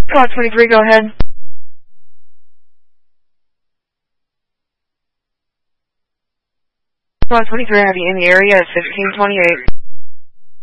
Squad 23, go ahead. Squad 23, have you in the area at 1628.